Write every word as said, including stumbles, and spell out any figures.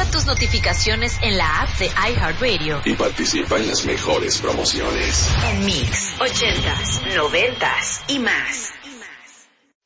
tus notificaciones en la app de iHeartRadio y participa en las mejores promociones. En Mix, ochentas, noventas y más.